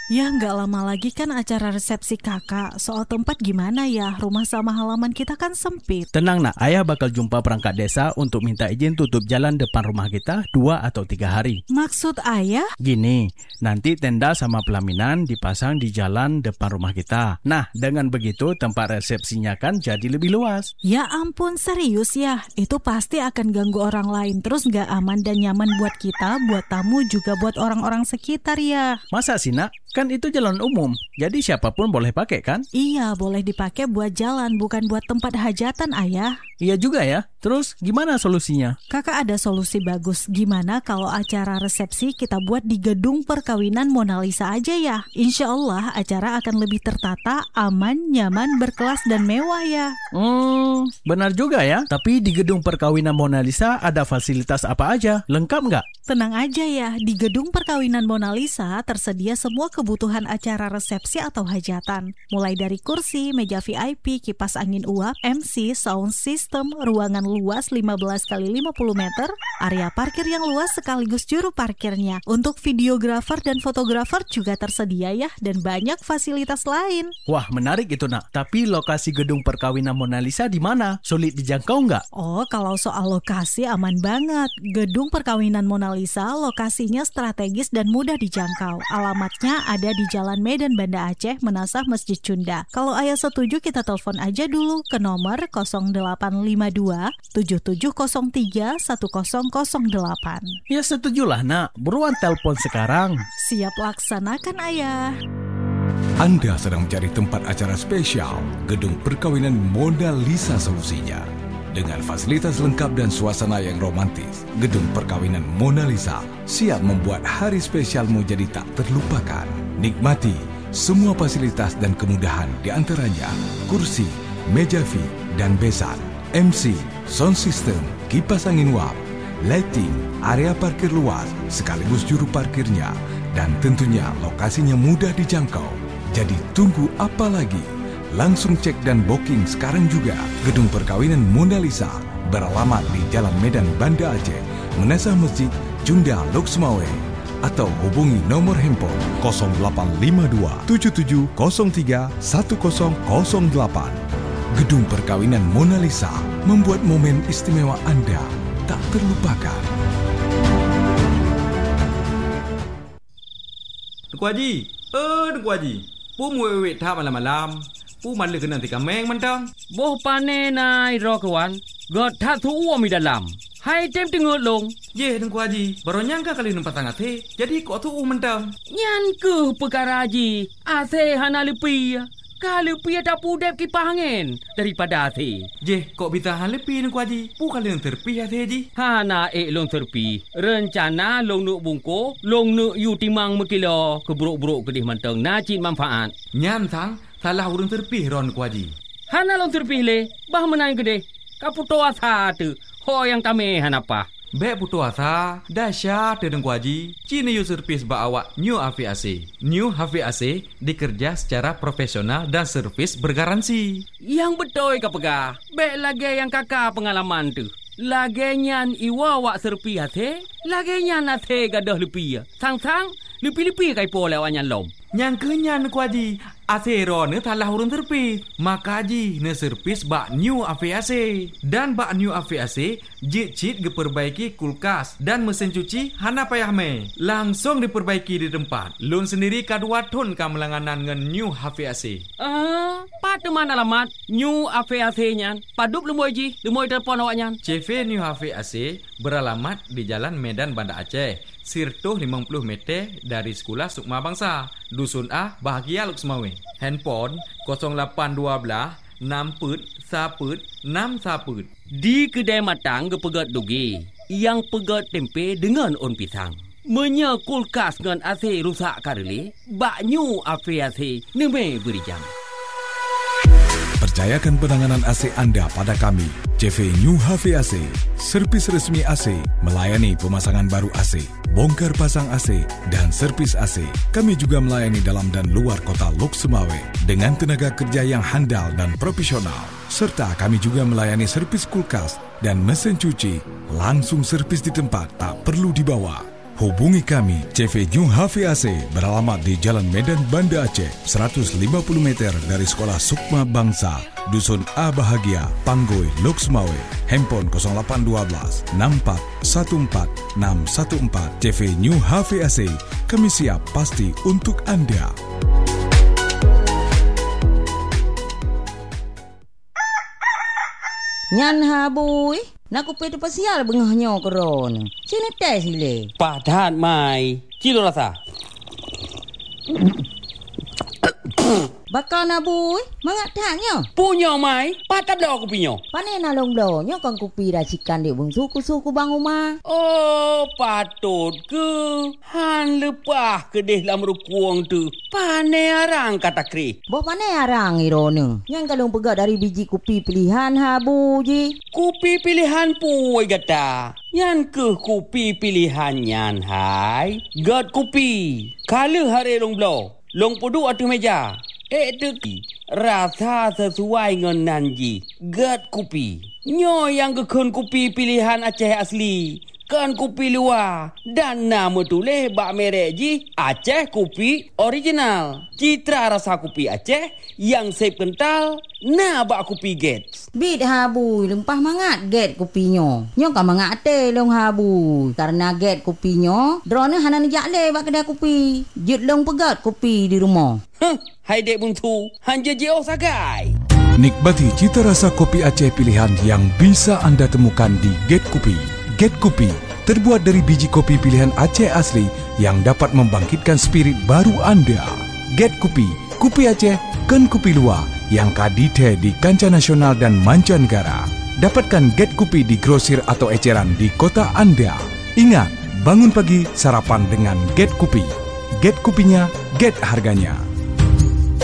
Ya nggak lama lagi kan acara resepsi kakak. Soal tempat gimana ya? Rumah sama halaman kita kan sempit. Tenang nak, ayah bakal jumpa perangkat desa untuk minta izin tutup jalan depan rumah kita 2 atau 3 hari. Maksud ayah? Gini, nanti tenda sama pelaminan dipasang di jalan depan rumah kita. Nah, dengan begitu tempat resepsinya kan jadi lebih luas. Ya ampun, serius ya? Itu pasti akan ganggu orang lain. Terus nggak aman dan nyaman buat kita, buat tamu, juga buat orang-orang sekitar ya. Masa sih nak? Kan itu jalan umum, jadi siapapun boleh pakai kan? Iya, boleh dipakai buat jalan, bukan buat tempat hajatan, ayah. Iya juga ya. Terus gimana solusinya? Kakak ada solusi bagus. Gimana kalau acara resepsi kita buat di gedung perkawinan Mona Lisa aja ya? Insya Allah acara akan lebih tertata, aman, nyaman, berkelas, dan mewah ya. Benar juga ya. Tapi di gedung perkawinan Mona Lisa ada fasilitas apa aja? Lengkap nggak? Tenang aja ya, di gedung perkawinan Mona Lisa tersedia semua kebutuhan acara resepsi atau hajatan. Mulai dari kursi, meja VIP, kipas angin uap, MC, sound system, ruangan luas 15 x 50 meter, area parkir yang luas sekaligus juru parkirnya. Untuk videografer dan fotografer juga tersedia ya, dan banyak fasilitas lain. Wah, menarik itu nak. Tapi lokasi gedung perkawinan Mona Lisa di mana? Sulit dijangkau nggak? Oh, kalau soal lokasi aman banget. Gedung perkawinan Mona Lisa lokasinya strategis dan mudah dijangkau. Alamatnya ada di Jalan Medan Banda Aceh, Menasah Masjid Cunda. Kalau ayah setuju, kita telepon aja dulu ke nomor 0852 7703 1008. Ya setujulah nak. Buruan telepon sekarang. Siap laksanakan ayah. Anda sedang mencari tempat acara spesial, gedung perkawinan Mona Lisa solusinya. Dengan fasilitas lengkap dan suasana yang romantis, gedung perkawinan Mona Lisa siap membuat hari spesialmu jadi tak terlupakan. Nikmati semua fasilitas dan kemudahan, di antaranya kursi, meja VIP dan besan, MC, sound system, kipas angin uap, lighting, area parkir luas, sekaligus juru parkirnya, dan tentunya lokasinya mudah dijangkau. Jadi tunggu apa lagi? Langsung cek dan booking sekarang juga. Gedung perkawinan Mona Lisa beralamat di Jalan Medan Banda Aceh, Menasah Masjid Cunda, Lok Sumawe. Atau hubungi nomor handphone 0852 7703 1008. Gedung perkawinan Mona Lisa membuat momen istimewa Anda tak terlupakan. Tuan Haji, Tuan Haji, pu muewek tak malam-malam. Pu malah kena tika meng mentang. Boh pane nai ro kawan. God tak tu uam di dalam. Hai tem tengok long. Ye, Tuan Haji, baru nyangka kali nampak sangat he. Jadi kok tu mentang. Nyan ke perkara haji. Ase hana lepi. Kalau pi tak pudep kipas angin daripada ase. Je, kok bitahan lepi Tuan Haji. Pu kali yang terpi hati Haji. Hana long terpi. Rencana long nuk bungko, long nuk yu timang mekilo keburuk-buruk kedih mentang nacit manfaat. Nyan sang salah urang terpih ron Tuan Haji. Hana long terpih le, bah menang kedih. Kaputo asa tu. Ho yang kami hanapa. Bek putu asa, dahsyat Tuan Haji. Cina yu servis ba awak New HVAC. New HVAC dikerja secara profesional dan servis bergaransi. Yang betul ka pegah. Bek lagi yang kakak pengalaman tu. Lagi nyan iwa wak serpi hati. Lagi nyan hati gadah lepi. Sang-sang, lepi-lepi kai po lewat nyan lom. Yang kenyan Tuan Haji. Asero ne talah urun terpih. Maka Haji ne servis bak New HVAC. Dan bak New HVAC jit-jit diperbaiki kulkas dan mesin cuci hana payah me. Langsung diperbaiki di tempat. Lun sendiri kadua ton kamelanganan ngan New HVAC. Pada mana alamat New HVAC nyan? Padup lemoy Ji, lemoy telepon awak nyan. CV New HVAC beralamat di Jalan Medan Banda Aceh. Sirtuh 50 meter dari Sekolah Sukma Bangsa, Dusun A, Bahagia Lok Sumawe. Handphone 0812 6 saput 6 saput. Di kedai matang gepegat dugi, yang pegat tempe dengan on pisang. Menya kulkas dengan AC rusak kareli, bak New HVAC neme berijam. Percayakan penanganan AC Anda pada kami, CV New HVAC, servis resmi AC, melayani pemasangan baru AC, bongkar pasang AC, dan servis AC. Kami juga melayani dalam dan luar kota Lok Sumawe dengan tenaga kerja yang handal dan profesional. Serta kami juga melayani servis kulkas dan mesin cuci, langsung servis di tempat, tak perlu dibawa. Hubungi kami CV New HVAC beralamat di Jalan Medan Banda Aceh 150 meter dari Sekolah Sukma Bangsa, Dusun A Bahagia, Panggoi, Loksmawe. Handphone 0812 6414 614. CV New HVAC, kami siap pasti untuk Anda. Nyan habui, nak kupi tu pasial bengahnya koron. Sini tes sile. Padat mai. Kilo rasa. Bakal nabui, mangat taknya. Punya mai. Padat dah aku punya. Pane nalong blonyo kan kupi racikan di bung suku bang rumah. Oh, patut ke. Han lepah ke deh lam rukuang tu. Pane arang kata kri. Bo pane arang irone. Yang kalung pegat dari biji kupi pilihan habu ji. Kupi pilihan puai gata. Yan ke kupi pilihan yan hai. Gad kupi. Kala hari long blow. Long pudu atas meja. Teki. Rasa sesuai dengan nanji. Gad kupi. Nyo yang kekun kupi pilihan Aceh asli. Kan kupi luar. Dan nama tulis bak merek ji. Aceh kupi original. Citra rasa kupi Aceh. Yang sep kental. Nah bak kupi Gates. Bit habu lempah mangat get kupinyo. Nyo kan mangat te long habu. Karena get kupinyo, drone hanan jakle bak kedai kupi. Jut long pegat kupi di rumah. Hai dek buntu, hanja jauh sagai. Nikmati cita rasa kopi Aceh pilihan yang bisa anda temukan di Get Kopi. Get Kopi terbuat dari biji kopi pilihan Aceh asli yang dapat membangkitkan spirit baru anda. Get Kopi, kopi Aceh, kan kopi luar yang kadite di kancah nasional dan mancanegara. Dapatkan Get Kopi di grosir atau eceran di kota anda. Ingat, bangun pagi sarapan dengan Get Kopi. Get Kopinya, get harganya.